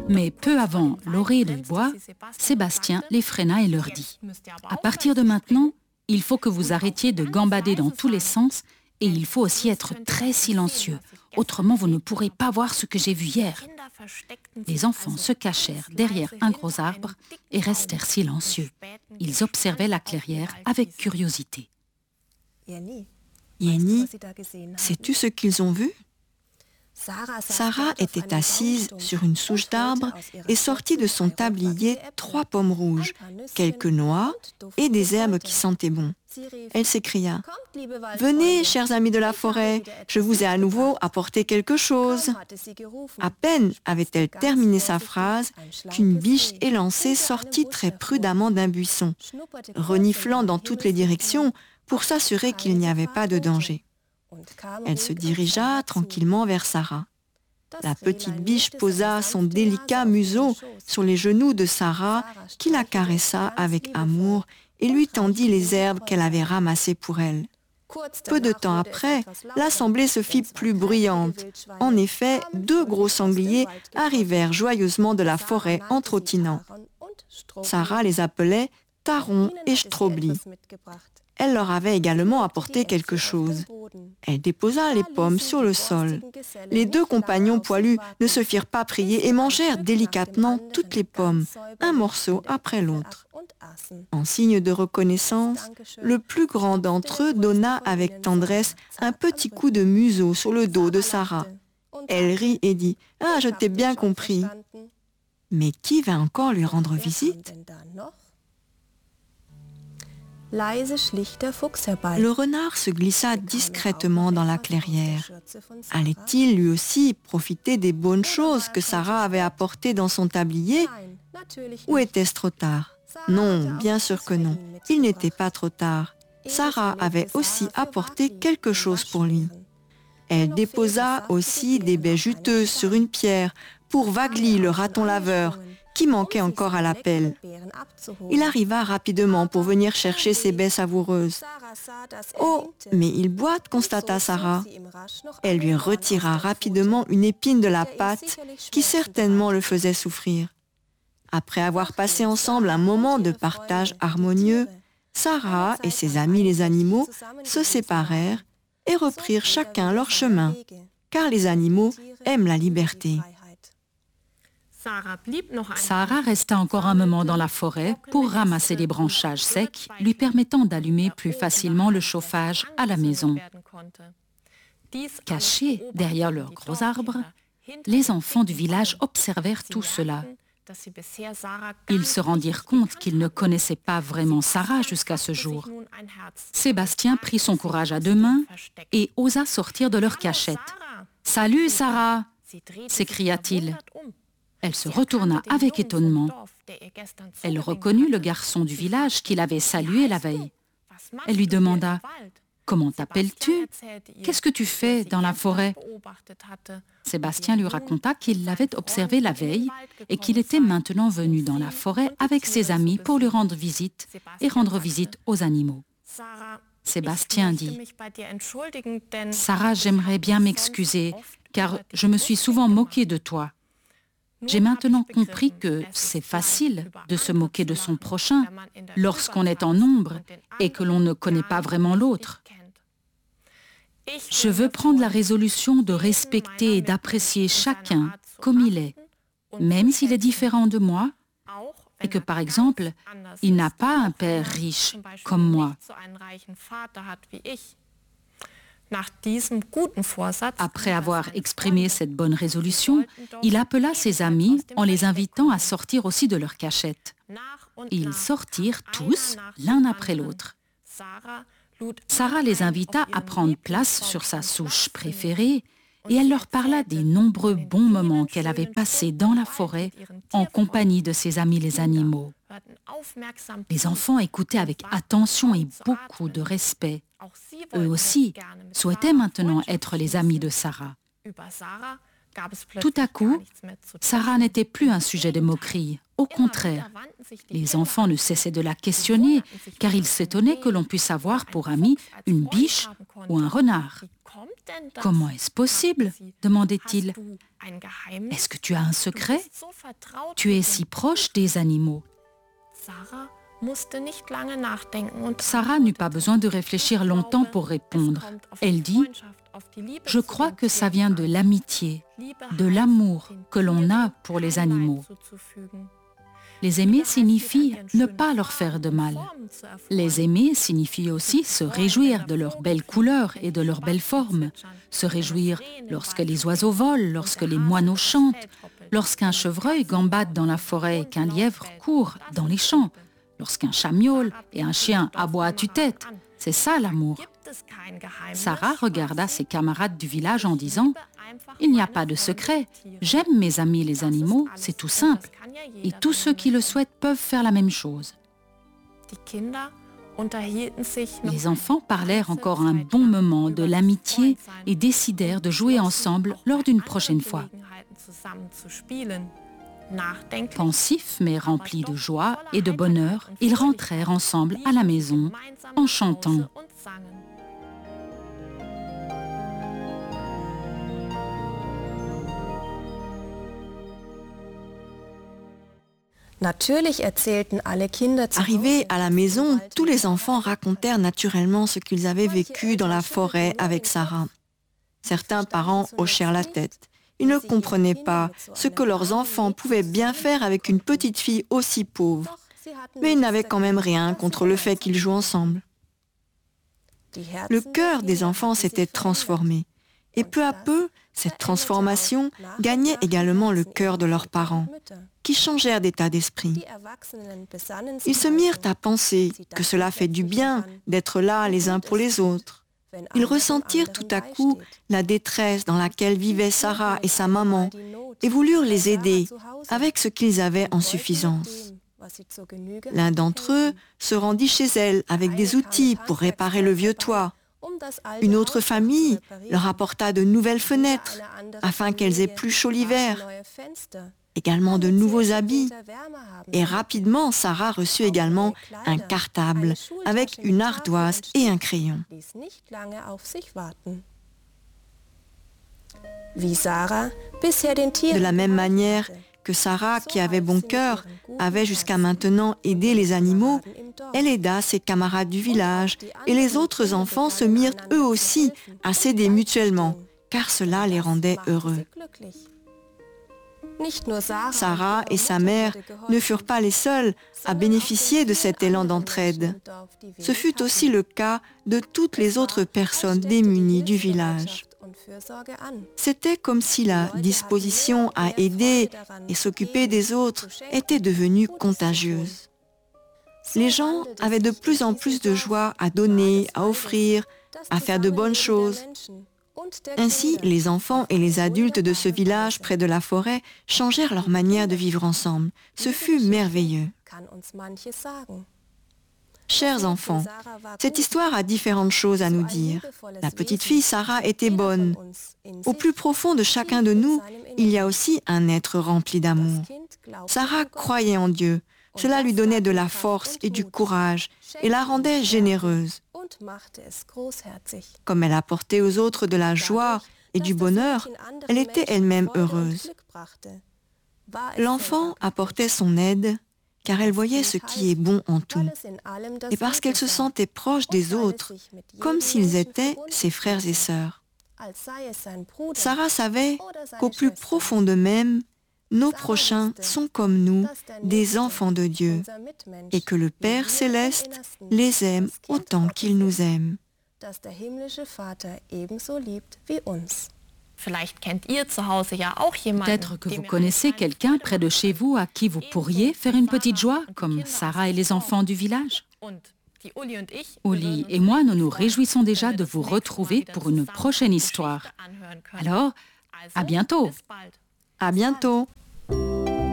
Mais peu avant l'orée du bois, Sébastien les freina et leur dit « À partir de maintenant, il faut que vous arrêtiez de gambader dans tous les sens et il faut aussi être très silencieux. Autrement, vous ne pourrez pas voir ce que j'ai vu hier. » Les enfants se cachèrent derrière un gros arbre et restèrent silencieux. Ils observaient la clairière avec curiosité. Yenny, sais-tu ce qu'ils ont vu? Sarah était assise sur une souche d'arbre et sortit de son tablier 3 pommes rouges, quelques noix et des herbes qui sentaient bon. Elle s'écria « Venez, chers amis de la forêt, je vous ai à nouveau apporté quelque chose. » À peine avait-elle terminé sa phrase qu'une biche élancée sortit très prudemment d'un buisson, reniflant dans toutes les directions pour s'assurer qu'il n'y avait pas de danger. Elle se dirigea tranquillement vers Sarah. La petite biche posa son délicat museau sur les genoux de Sarah, qui la caressa avec amour et lui tendit les herbes qu'elle avait ramassées pour elle. Peu de temps après, l'assemblée se fit plus bruyante. En effet, 2 gros sangliers arrivèrent joyeusement de la forêt en trottinant. Sarah les appelait Taron et Strobli. Elle leur avait également apporté quelque chose. Elle déposa les pommes sur le sol. Les 2 compagnons poilus ne se firent pas prier et mangèrent délicatement toutes les pommes, un morceau après l'autre. En signe de reconnaissance, le plus grand d'entre eux donna avec tendresse un petit coup de museau sur le dos de Sarah. Elle rit et dit « Ah, je t'ai bien compris. » Mais qui va encore lui rendre visite? Le renard se glissa discrètement dans la clairière. Allait-il lui aussi profiter des bonnes choses que Sarah avait apportées dans son tablier? Ou était-ce trop tard? Non, bien sûr que non. Il n'était pas trop tard. Sarah avait aussi apporté quelque chose pour lui. Elle déposa aussi des baies juteuses sur une pierre pour Wagli, le raton laveur, qui manquait encore à l'appel. Il arriva rapidement pour venir chercher ses baies savoureuses. « Oh, mais il boite » constata Sarah. Elle lui retira rapidement une épine de la pâte qui certainement le faisait souffrir. Après avoir passé ensemble un moment de partage harmonieux, Sarah et ses amis les animaux se séparèrent et reprirent chacun leur chemin, car les animaux aiment la liberté. Sarah resta encore un moment dans la forêt pour ramasser les branchages secs, lui permettant d'allumer plus facilement le chauffage à la maison. Cachés derrière leurs gros arbres, les enfants du village observèrent tout cela. Ils se rendirent compte qu'ils ne connaissaient pas vraiment Sarah jusqu'à ce jour. Sébastien prit son courage à 2 mains et osa sortir de leur cachette. « Salut Sarah !» s'écria-t-il. Elle se retourna avec étonnement. Elle reconnut le garçon du village qui l'avait salué la veille. Elle lui demanda « Comment t'appelles-tu? Qu'est-ce que tu fais dans la forêt ?» Sébastien lui raconta qu'il l'avait observé la veille et qu'il était maintenant venu dans la forêt avec ses amis pour lui rendre visite et rendre visite aux animaux. Sébastien dit « Sarah, j'aimerais bien m'excuser car je me suis souvent moqué de toi. J'ai maintenant compris que c'est facile de se moquer de son prochain lorsqu'on est en nombre et que l'on ne connaît pas vraiment l'autre. Je veux prendre la résolution de respecter et d'apprécier chacun comme il est, même s'il est différent de moi et que, par exemple, il n'a pas un père riche comme moi. » Après avoir exprimé cette bonne résolution, il appela ses amis en les invitant à sortir aussi de leur cachette. Ils sortirent tous, l'un après l'autre. Sarah les invita à prendre place sur sa souche préférée et elle leur parla des nombreux bons moments qu'elle avait passés dans la forêt en compagnie de ses amis les animaux. Les enfants écoutaient avec attention et beaucoup de respect. Eux aussi souhaitaient maintenant être les amis de Sarah. Tout à coup, Sarah n'était plus un sujet de moquerie Au contraire, les enfants ne cessaient de la questionner, car ils s'étonnaient que l'on puisse avoir pour ami une biche ou un renard. « Comment est-ce possible ?» demandait-il. « Est-ce que tu as un secret? Tu es si proche des animaux. » Sarah n'eut pas besoin de réfléchir longtemps pour répondre. Elle dit « Je crois que ça vient de l'amitié, de l'amour que l'on a pour les animaux. » Les aimer signifie ne pas leur faire de mal. Les aimer signifie aussi se réjouir de leurs belles couleurs et de leurs belles formes, se réjouir lorsque les oiseaux volent, lorsque les moineaux chantent, lorsqu'un chevreuil gambade dans la forêt et qu'un lièvre court dans les champs, lorsqu'un chat miaule et un chien aboie à tue-tête. C'est ça l'amour. Sarah regarda ses camarades du village en disant « Il n'y a pas de secret. J'aime mes amis les animaux, c'est tout simple. Et tous ceux qui le souhaitent peuvent faire la même chose. » Les enfants parlèrent encore un bon moment de l'amitié et décidèrent de jouer ensemble lors d'une prochaine fois. Pensifs mais remplis de joie et de bonheur, ils rentrèrent ensemble à la maison en chantant. Arrivés à la maison, tous les enfants racontèrent naturellement ce qu'ils avaient vécu dans la forêt avec Sarah. Certains parents hochèrent la tête. Ils ne comprenaient pas ce que leurs enfants pouvaient bien faire avec une petite fille aussi pauvre. Mais ils n'avaient quand même rien contre le fait qu'ils jouent ensemble. Le cœur des enfants s'était transformé. Et peu à peu, cette transformation gagnait également le cœur de leurs parents, qui changèrent d'état d'esprit. Ils se mirent à penser que cela fait du bien d'être là les uns pour les autres. Ils ressentirent tout à coup la détresse dans laquelle vivaient Sarah et sa maman et voulurent les aider avec ce qu'ils avaient en suffisance. L'un d'entre eux se rendit chez elle avec des outils pour réparer le vieux toit. Une autre famille leur apporta de nouvelles fenêtres afin qu'elles aient plus chaud l'hiver, également de nouveaux habits. Et rapidement, Sarah reçut également un cartable avec une ardoise et un crayon. De la même manière que Sarah, qui avait bon cœur, avait jusqu'à maintenant aidé les animaux, elle aida ses camarades du village et les autres enfants se mirent eux aussi à s'aider mutuellement, car cela les rendait heureux. Sarah et sa mère ne furent pas les seuls à bénéficier de cet élan d'entraide. Ce fut aussi le cas de toutes les autres personnes démunies du village. C'était comme si la disposition à aider et s'occuper des autres était devenue contagieuse. Les gens avaient de plus en plus de joie à donner, à offrir, à faire de bonnes choses. Ainsi, les enfants et les adultes de ce village près de la forêt changèrent leur manière de vivre ensemble. Ce fut merveilleux. Chers enfants, cette histoire a différentes choses à nous dire. La petite fille Sarah était bonne. Au plus profond de chacun de nous, il y a aussi un être rempli d'amour. Sarah croyait en Dieu. Cela lui donnait de la force et du courage et la rendait généreuse. Comme elle apportait aux autres de la joie et du bonheur, elle était elle-même heureuse. L'enfant apportait son aide car elle voyait ce qui est bon en tout et parce qu'elle se sentait proche des autres, comme s'ils étaient ses frères et sœurs. Sarah savait qu'au plus profond d'eux-mêmes, nos prochains sont comme nous, des enfants de Dieu, et que le Père céleste les aime autant qu'il nous aime. Peut-être que vous connaissez quelqu'un près de chez vous à qui vous pourriez faire une petite joie, comme Sarah et les enfants du village. Uli et moi, nous nous réjouissons déjà de vous retrouver pour une prochaine histoire. Alors, à bientôt. À bientôt.